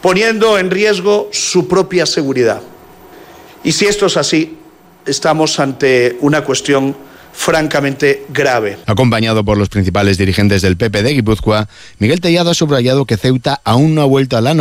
poniendo en riesgo su propia seguridad. Y si esto es así, estamos ante una cuestión francamente grave. Acompañado por los principales dirigentes del PP de Guipúzcoa, Miguel Tellado ha subrayado que Ceuta aún no ha vuelto a la